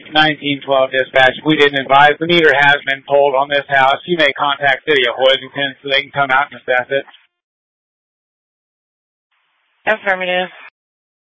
1912 dispatch. We didn't advise. The meter has been pulled on this house. You may contact City of Hoisington so they can come out and assess it. Affirmative.